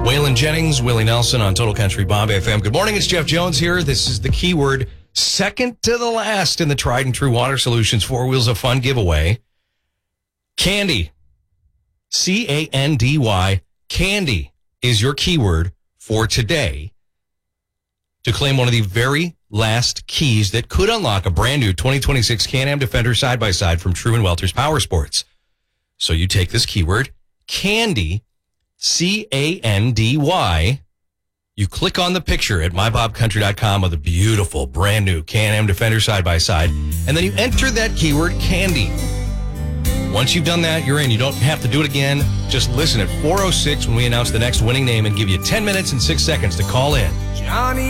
Waylon Jennings, Willie Nelson on Total Country Bob FM. Good morning, it's Jeff Jones here. This is the keyword second to the last in the Tried and True Water Solutions 4 Wheels of Fun giveaway. Candy. C-A-N-D-Y. Candy is your keyword for today to claim one of the very last keys that could unlock a brand new 2026 Can-Am Defender side-by-side from True and Welter's Power Sports. So you take this keyword, Candy, C-A-N-D-Y. You click on the picture at mybobcountry.com of the beautiful brand new Can-Am Defender side-by-side, and then you enter that keyword, Candy. Once you've done that, you're in. You don't have to do it again. Just listen at 4:06 when we announce the next winning name and give you 10 minutes and 6 seconds to call in. Johnny.